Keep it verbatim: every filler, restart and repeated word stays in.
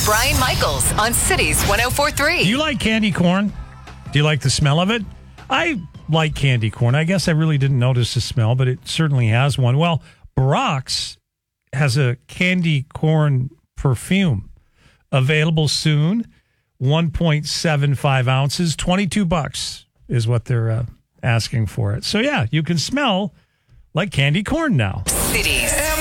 Brian Michaels on Cities one oh four point three. Do you like candy corn? Do you like the smell of it? I like candy corn. I guess I really didn't notice the smell, but it certainly has one. Well, Brock's has a candy corn perfume available soon. one point seven five ounces, twenty-two bucks is what they're uh, asking for it. So yeah, you can smell like candy corn now. Cities